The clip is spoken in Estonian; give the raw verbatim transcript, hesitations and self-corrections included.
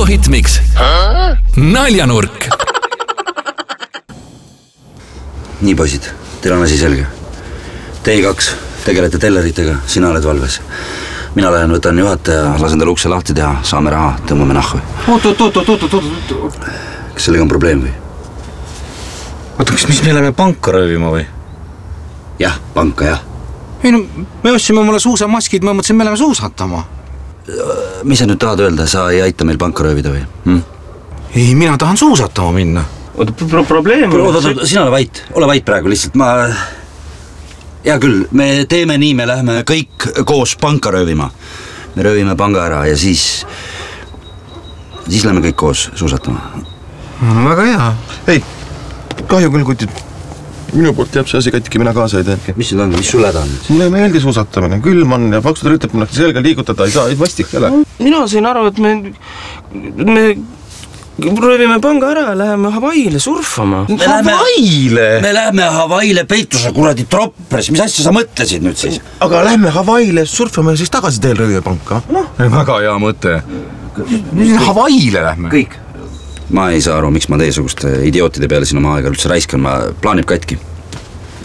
Hitmix. Naljanurk. Nii poisid, teil on asi selge. Te kaks tegelete telleritega, sina oled valves. Mina lähen võtan juhataja, lasen tal ukse lahti teha, saame raha, tõmbame nahku. Oot, oot, oot, oot, oot, oot. Kas sellega on probleem või? Oota, kas mis me läheme panka röövima või? Jah, panka, jah. Ei no, me ostsime mulle suusamaskid, ma mõtlesin, me läheme suusatama. Mis sa nüüd tahad öelda, sa ei aita meil panka röövida või? Hm? Ei, mina tahan suusatama minna. Oota, pro probleem on... Oota, oota, sina ole vait, ole vait praegu lihtsalt, ma... Hea küll, me teeme nii, me lähme kõik koos panka röövima. Me röövime panga ära ja siis... Siis lähme kõik koos suusatama. No väga hea. Ei, kahju küll, kutid. Minu poolt jääb see asi katki, mina kaasa ei tee. Mis nüüd on, mis sul häda on? Mulle ei meeldi suusatamine, külm on ja paksud rüttab, kui nähti selga liigutada, ei saa, ei vastik jälle. Mina sain aru, et me... Me... Röövime panga ära ja läheme Hawaiile surfama. Me läheme, Hawaiile? me läheme Hawaiile peituse kuradi troppres. Mis asja sa mõtlesid nüüd siis? Aga lähme Hawaiile surfama ja siis tagasi teel röövime panka. No, väga hea mõte. Hawaiile lähme. Kõik. Ma ei saa aru, miks ma teiesuguste idiootide peale siin oma aega üldse raiskan, ma plaanib katki.